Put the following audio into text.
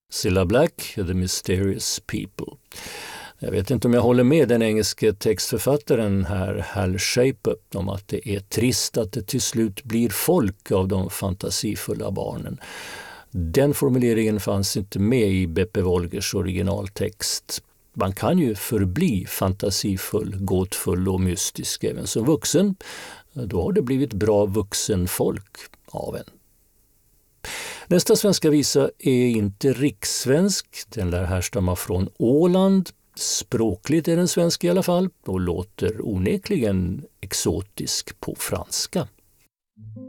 Cilla Black, The Mysterious People. Jag vet inte om jag håller med den engelske textförfattaren här, Hal Shapep, om att det är trist att det till slut blir folk av de fantasifulla barnen. Den formuleringen fanns inte med i Beppe Wolgers originaltext. Man kan ju förbli fantasifull, gåtfull och mystisk även som vuxen. Då har det blivit bra vuxenfolk av en. Nästa svenska visa är inte rikssvensk. Den lär härstamma från Åland. Språkligt är den svensk i alla fall och låter onekligen exotisk på franska.